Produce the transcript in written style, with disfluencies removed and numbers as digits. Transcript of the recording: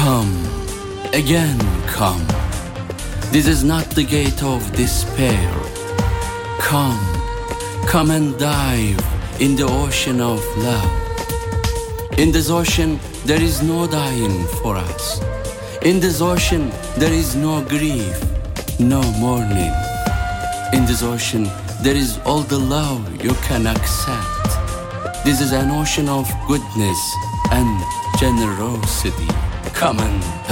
Come, again come. This is not the gate of despair. Come, come and dive in the ocean of love. In this ocean there is no dying for us. In this ocean there is no grief, no mourning. In this ocean there is all the love you can accept. This is an ocean of goodness and generosity. Come and